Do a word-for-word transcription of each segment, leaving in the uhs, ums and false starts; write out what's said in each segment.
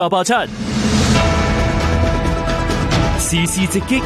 播出時事直擊。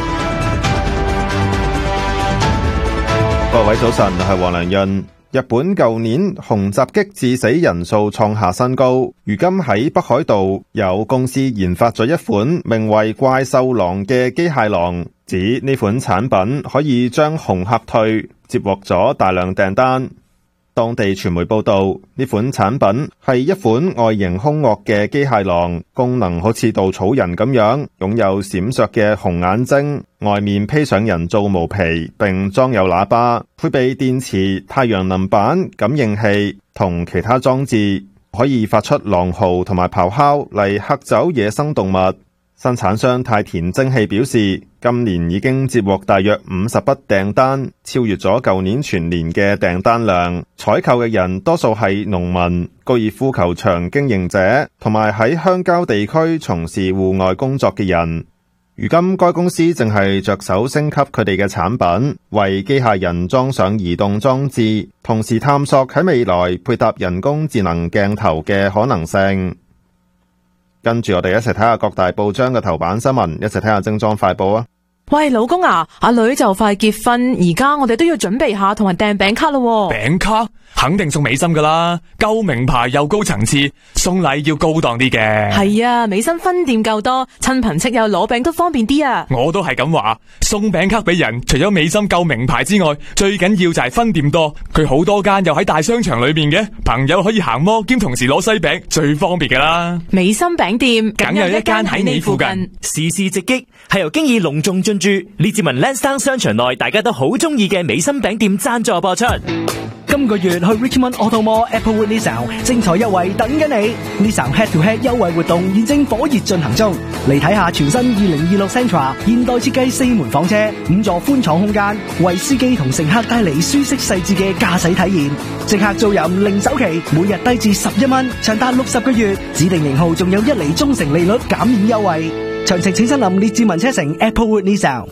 各位早晨，係黃良潤。日本舊年熊襲擊致死人數創下新高，如今喺北海道有公司研發咗一款名為怪獸狼嘅機械狼，指呢款產品可以將熊嚇退，接獲咗大量訂單。當地傳媒報道，呢款產品係一款外形兇惡嘅機械狼，功能好似稻草人咁樣，擁有閃爍嘅紅眼睛，外面披上人造毛皮，並裝有喇叭，配備電池、太陽能板、感應器同其他裝置，可以發出狼嚎同埋咆哮嚟嚇走野生動物。生產商太田蒸汽表示，今年已經接獲大約五十筆訂單，超越咗舊年全年嘅訂單量。採購嘅人多數係農民、高爾夫球場經營者同埋喺鄉郊地區從事戶外工作嘅人。如今該公司正係着手升級佢哋嘅產品，為機械人裝上移動裝置，同時探索喺未來配搭人工智能鏡頭嘅可能性。跟住我哋一齊睇下各大報章嘅頭版新聞，一齊睇下精裝快報啊！ 喂，老公啊，阿女就快結婚，而家我哋都要準備下同埋訂餅卡咯。 餅卡肯定送美心噶啦，夠名牌又高層次，送禮要高檔啲嘅。 係啊，美心分店夠多，親朋戚友攞餅都方便啲啊。 我都係咁話，送餅卡俾人，除咗美心夠名牌之外，最緊要就係分店多。佢好多間又喺大商場裏邊嘅，朋友可以行摩兼同時攞西餅，最方便噶啦。 美心餅店梗有一間喺你附近。 時事直擊係由經已隆重進駐列治文 Lansdowne 商場內大家都好中意嘅美心餅店贊助播出。 今個月去 Richmond Auto Mall Applewood Nissan 精彩優惠等緊你 ，Nissan Head to Head 優惠活動現正火熱進行中。嚟睇下全新二零二六 Sentra 現代設計四門房車，五座寬敞空間，為司機同乘客帶嚟舒適細緻嘅駕駛體驗。即刻租任零首期，每日低至十一蚊，長達六十個月，指定型號仲有一厘中成利率減免優惠。詳情請親臨列治文車城 Applewood Nissan。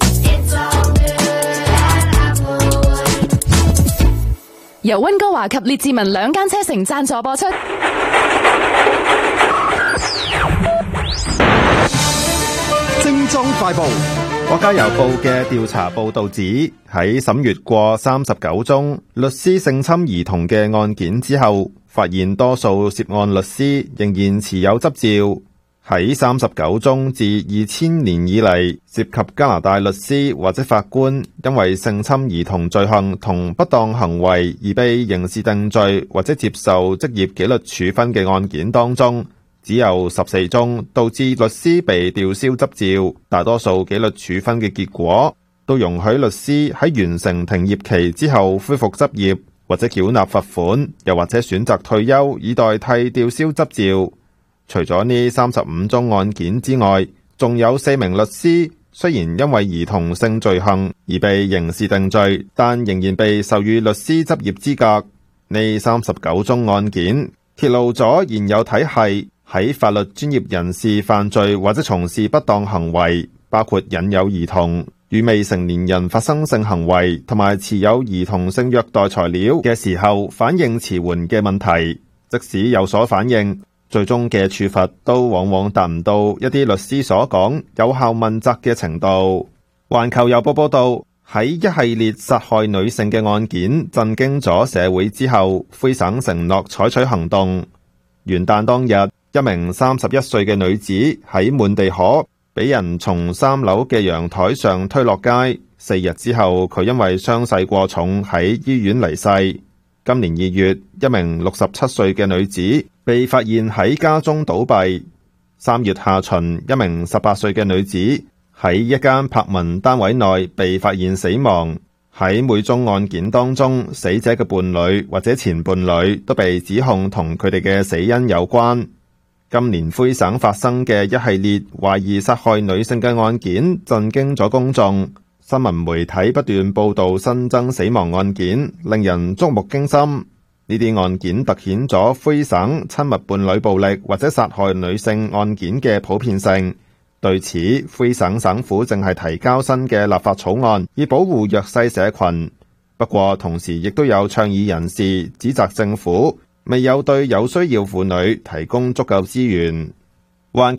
由溫哥華及列治文兩間車城贊助播出。 精裝快報。國家郵報嘅調查報道指，喺審閱過三十九宗律師性侵兒童嘅案件之後，發現多數涉案律師仍然持有執照。喺三十九宗自二千年以嚟涉及加拿大律師或者法官因為性侵兒童罪行同不當行為而被刑事定罪或者接受職業紀律處分嘅案件當中，只有十四宗導致律師被吊銷執照。大多數紀律處分嘅結果都容許律師喺完成停業期之後恢復執業，或者繳納罰款，又或者選擇退休以代替吊銷執照。除咗呢三十五宗案件之外，仲有四名律師雖然因為兒童性罪行而被刑事定罪，但仍然被授予律師執業資格。呢三十九宗案件揭露咗現有體系喺法律專業人士犯罪或者從事不當行為，包括引誘兒童、與未成年人發生性行為同埋持有兒童性虐待材料嘅時候反應遲緩嘅問題。即使有所反應，最終嘅處罰都往往達唔到一啲律師所講有效問責嘅程度。環球郵報報道，喺一系列殺害女性嘅案件震驚咗社會之後，魁省承諾採取行動。元旦當日，一名三十一歲嘅女子喺滿地可俾人從三樓嘅陽台上推落街，四日之後佢因為傷勢過重喺醫院離世。今年二月，一名六十七歲嘅女子被發現喺家中倒斃。三月下旬，一名十八歲嘅女子喺一間柏文單位內被發現死亡。喺每宗案件當中，死者嘅伴侶或者前伴侶都被指控同佢哋嘅死因有關。今年魁省發生嘅一系列懷疑殺害女性嘅案件震驚咗公眾。新聞媒體不斷報道新增死亡案件，令人觸目驚心。呢啲案件凸顯咗魁省親密伴侶暴力或者殺害女性案件嘅普遍性。對此，魁省省府正係提交新嘅立法草案，以保護弱勢社群。不過，同時亦都有倡議人士指責政府未有對有需要婦女提供足夠資源。環